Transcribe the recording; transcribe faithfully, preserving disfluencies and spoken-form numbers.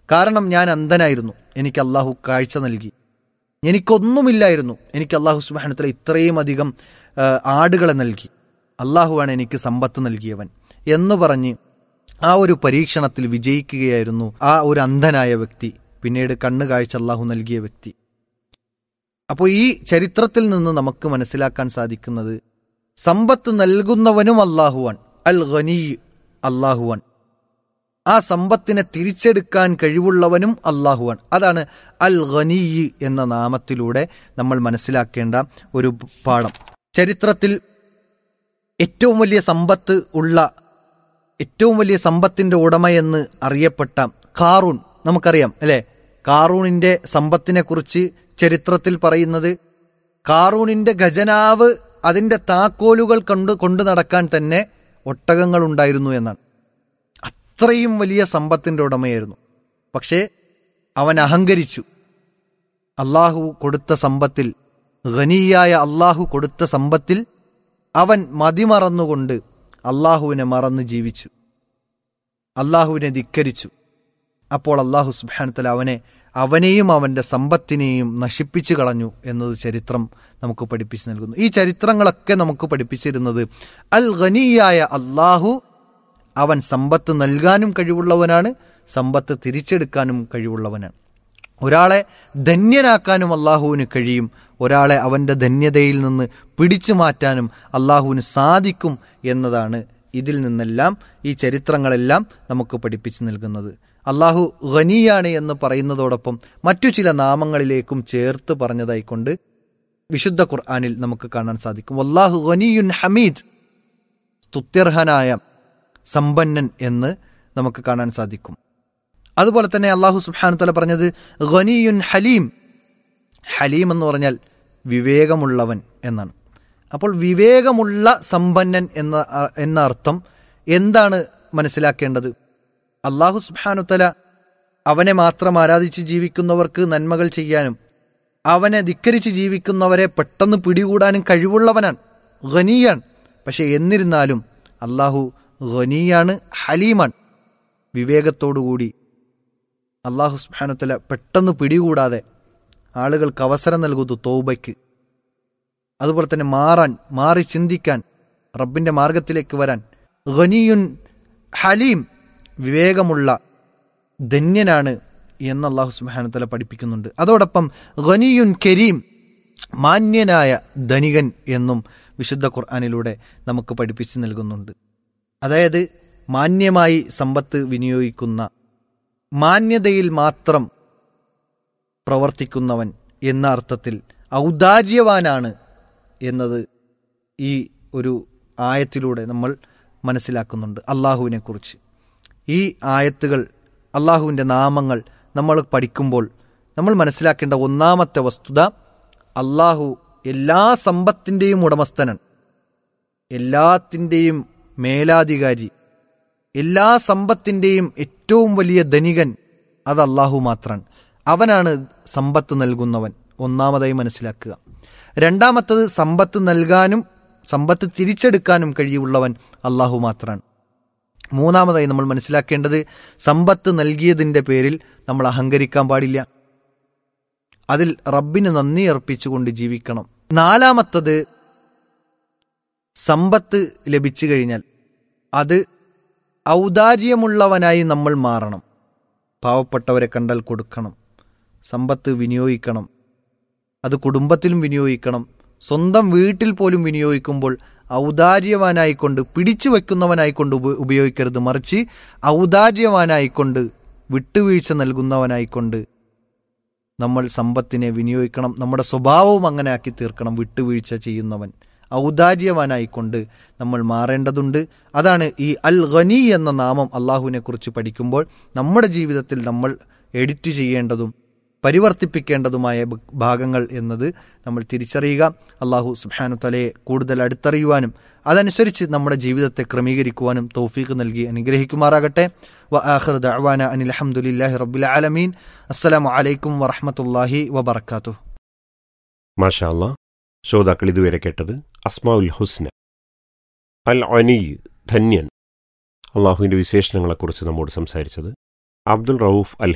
കാരണം ഞാൻ അന്ധനായിരുന്നു, എനിക്ക് അള്ളാഹു കാഴ്ച നൽകി. എനിക്കൊന്നുമില്ലായിരുന്നു, എനിക്ക് അള്ളാഹു സുബ്ഹാനഹു വ തആല ഇത്രയും അധികം ആടുകളെ നൽകി. അള്ളാഹുവാണ് എനിക്ക് സമ്പത്ത് നൽകിയവൻ എന്ന് പറഞ്ഞ് ആ ഒരു പരീക്ഷണത്തിൽ വിജയിക്കുകയായിരുന്നു ആ ഒരു അന്ധനായ വ്യക്തി, പിന്നീട് കണ്ണ് കാഴ്ച അള്ളാഹു നൽകിയ വ്യക്തി. അപ്പോൾ ഈ ചരിത്രത്തിൽ നിന്ന് നമുക്ക് മനസ്സിലാക്കാൻ സാധിക്കുന്നത് സമ്പത്ത് നൽകുന്നവനും അള്ളാഹുവാൻ, അൽ ഗനി അള്ളാഹുവാൻ. ആ സമ്പത്തിനെ തിരിച്ചെടുക്കാൻ കഴിവുള്ളവനും അള്ളാഹുവാൻ. അതാണ് അൽ ഗനി എന്ന നാമത്തിലൂടെ നമ്മൾ മനസ്സിലാക്കേണ്ട ഒരു പാഠം. ചരിത്രത്തിൽ ഏറ്റവും വലിയ സമ്പത്ത് ഉള്ള, ഏറ്റവും വലിയ സമ്പത്തിന്റെ ഉടമയെന്ന് അറിയപ്പെട്ട ഖാറൂൻ നമുക്കറിയാം അല്ലെ. ഖാറൂണിന്റെ സമ്പത്തിനെ കുറിച്ച് ചരിത്രത്തിൽ പറയുന്നത് ഖാറൂണിന്റെ ഖജനാവ്, അതിന്റെ താക്കോലുകൾ കൊണ്ട് കൊണ്ടു നടക്കാൻ തന്നെ ഒട്ടകങ്ങൾ ഉണ്ടായിരുന്നു എന്നാണ്. അത്രയും വലിയ സമ്പത്തിന്റെ ഉടമയായിരുന്നു. പക്ഷേ അവൻ അഹങ്കരിച്ചു. അള്ളാഹു കൊടുത്ത സമ്പത്തിൽ, ഖനിയായ അള്ളാഹു കൊടുത്ത സമ്പത്തിൽ അവൻ മതിമറന്നുകൊണ്ട് അള്ളാഹുവിനെ മറന്ന് ജീവിച്ചു, അള്ളാഹുവിനെ ധിക്കരിച്ചു. അപ്പോൾ അള്ളാഹു സുബ്ഹാനഹു വ തആല അവനെ അവനെയും അവൻ്റെ സമ്പത്തിനെയും നശിപ്പിച്ചു കളഞ്ഞു എന്നത് ചരിത്രം നമുക്ക് പഠിപ്പിച്ചു നൽകുന്നു. ഈ ചരിത്രങ്ങളൊക്കെ നമുക്ക് പഠിപ്പിച്ചിരുന്നത് അൽ ഗനിയായ അള്ളാഹു അവൻ സമ്പത്ത് നൽകാനും കഴിവുള്ളവനാണ്, സമ്പത്ത് തിരിച്ചെടുക്കാനും കഴിവുള്ളവനാണ്. ഒരാളെ ധന്യനാക്കാനും അള്ളാഹുവിന് കഴിയും, ഒരാളെ അവൻ്റെ ധന്യതയിൽ നിന്ന് പിടിച്ചു മാറ്റാനും അള്ളാഹുവിന് സാധിക്കും എന്നതാണ് ഇതിൽ നിന്നെല്ലാം, ഈ ചരിത്രങ്ങളെല്ലാം നമുക്ക് പഠിപ്പിച്ചു നൽകുന്നത്. അള്ളാഹു ഗനിയാണ് എന്ന് പറയുന്നതോടൊപ്പം മറ്റു ചില നാമങ്ങളിലേക്കും ചേർത്ത് പറഞ്ഞതായിക്കൊണ്ട് വിശുദ്ധ ഖുർആനിൽ നമുക്ക് കാണാൻ സാധിക്കും. വല്ലാഹു ഗനിയുൻ ഹമീദ്, സ്തുത്യർഹനായ സമ്പന്നൻ എന്ന് നമുക്ക് കാണാൻ സാധിക്കും. അതുപോലെ തന്നെ അള്ളാഹു സുബ്ഹാനഹു വ തആല പറഞ്ഞത് ഗനിയുൻ ഹലീം. ഹലീം എന്ന് പറഞ്ഞാൽ വിവേകമുള്ളവൻ എന്നാണ്. അപ്പോൾ വിവേകമുള്ള സമ്പന്നൻ എന്ന എന്ന അർത്ഥം എന്താണ് മനസ്സിലാക്കേണ്ടത്? അള്ളാഹു സുബ്ഹാനഹു വ തആല അവനെ മാത്രം ആരാധിച്ച് ജീവിക്കുന്നവർക്ക് നന്മകൾ ചെയ്യാനും അവനെ ധിക്കരിച്ച് ജീവിക്കുന്നവരെ പെട്ടെന്ന് പിടികൂടാനും കഴിവുള്ളവനാണ്, ഗനിയാണ്. പക്ഷെ എന്നിരുന്നാലും അള്ളാഹു ഗനിയാണ്, ഹലീമാണ്. വിവേകത്തോടുകൂടി അള്ളാഹു സുബ്ഹാനഹു വ തആല പെട്ടെന്ന് പിടികൂടാതെ ആളുകൾക്ക് അവസരം നൽകുന്നു തൗബയ്ക്ക്. അതുപോലെ തന്നെ മാറാൻ, മാറി ചിന്തിക്കാൻ, റബ്ബിന്റെ മാർഗത്തിലേക്ക് വരാൻ. ഗനിയുൻ ഹലീം, വിവേകമുള്ള ധന്യനാണ് എന്ന് അള്ളാഹു സുബ്ഹാനഹു വ തആല പഠിപ്പിക്കുന്നുണ്ട്. അതോടൊപ്പം ഗനിയുൻ കരീം, മാന്യനായ ധനികൻ എന്നും വിശുദ്ധ ഖുർആനിലൂടെ നമുക്ക് പഠിപ്പിച്ചു നൽകുന്നുണ്ട്. അതായത് മാന്യമായി സമ്പത്ത് വിനിയോഗിക്കുന്ന, മാന്യതയിൽ മാത്രം പ്രവർത്തിക്കുന്നവൻ എന്ന അർത്ഥത്തിൽ ഔദാര്യവാനാണ് എന്നത് ഈ ഒരു ആയത്തിലൂടെ നമ്മൾ മനസ്സിലാക്കുന്നുണ്ട് അള്ളാഹുവിനെ കുറിച്ച്. ഈ ആയത്തുകൾ, അള്ളാഹുവിൻ്റെ നാമങ്ങൾ നമ്മൾ പഠിക്കുമ്പോൾ നമ്മൾ മനസ്സിലാക്കേണ്ട ഒന്നാമത്തെ വസ്തുത, അള്ളാഹു എല്ലാ സമ്പത്തിൻ്റെയും ഉടമസ്ഥനാണ്, എല്ലാത്തിൻ്റെയും മേലാധികാരി, എല്ലാ സമ്പത്തിൻ്റെയും ഏറ്റവും വലിയ ധനികൻ അത് അള്ളാഹു മാത്രമാണ്. അവനാണ് സമ്പത്ത് നൽകുന്നവൻ, ഒന്നാമതായി മനസ്സിലാക്കുക. രണ്ടാമത്തത്, സമ്പത്ത് നൽകാനും സമ്പത്ത് തിരിച്ചെടുക്കാനും കഴിവുള്ളവൻ അള്ളാഹു മാത്രമാണ്. മൂന്നാമതായി നമ്മൾ മനസ്സിലാക്കേണ്ടത്, സമ്പത്ത് നൽകിയതിൻ്റെ പേരിൽ നമ്മൾ അഹങ്കരിക്കാൻ പാടില്ല, അതിൽ റബ്ബിന് നന്ദി അർപ്പിച്ചുകൊണ്ട് ജീവിക്കണം. നാലാമത്തത്, സമ്പത്ത് ലഭിച്ചു കഴിഞ്ഞാൽ അത് ഔദാര്യമുള്ളവനായി നമ്മൾ മാറണം. പാവപ്പെട്ടവരെ കണ്ടാൽ കൊടുക്കണം, സമ്പത്ത് വിനിയോഗിക്കണം, അത് കുടുംബത്തിലും വിനിയോഗിക്കണം, സ്വന്തം വീട്ടിൽ പോലും വിനിയോഗിക്കുമ്പോൾ ഔദാര്യവാനായിക്കൊണ്ട്, പിടിച്ചു വയ്ക്കുന്നവനായിക്കൊണ്ട് ഉപ ഉപയോഗിക്കരുത് മറിച്ച് ഔദാര്യവാനായിക്കൊണ്ട്, വിട്ടുവീഴ്ച നൽകുന്നവനായിക്കൊണ്ട് നമ്മൾ സമ്പത്തിനെ വിനിയോഗിക്കണം. നമ്മുടെ സ്വഭാവവും അങ്ങനെ ആക്കി തീർക്കണം. വിട്ടുവീഴ്ച ചെയ്യുന്നവൻ, ഔദാര്യവാനായിക്കൊണ്ട് നമ്മൾ മാറേണ്ടതുണ്ട്. അതാണ് ഈ അൽ ഗനി എന്ന നാമം അള്ളാഹുവിനെ കുറിച്ച് പഠിക്കുമ്പോൾ നമ്മുടെ ജീവിതത്തിൽ നമ്മൾ എഡിറ്റ് ചെയ്യേണ്ടതും പരിവർത്തിപ്പിക്കേണ്ടതുമായ ഭാഗങ്ങൾ എന്നത് നമ്മൾ തിരിച്ചറിയുക. അള്ളാഹു സുബ്ഹാനഹു തആലയെ കൂടുതൽ അടുത്തറിയുവാനും അതനുസരിച്ച് നമ്മുടെ ജീവിതത്തെ ക്രമീകരിക്കുവാനും തൗഫീഖ് നൽകി അനുഗ്രഹിക്കുമാറാകട്ടെ. വ ആഖിറു ദഅ്വാന അനിൽ ഹംദുലില്ലാഹി റബ്ബിൽ ആലമീൻ. അസ്സലാമു അലൈക്കും വറഹ്മത്തുള്ളാഹി വബറകാതുഹു. മാഷാ അല്ലാഹ്. ശ്രോതാക്കൾ ഇതുവരെ കേട്ടത് അസ്മാഉൽ ഹുസ്ന. അൽ അനി, ധന്യൻ. അള്ളാഹുവിൻ്റെ വിശേഷണങ്ങളെക്കുറിച്ച് നമ്മോട് സംസാരിച്ചത് അബ്ദുൽ റഊഫ് അൽ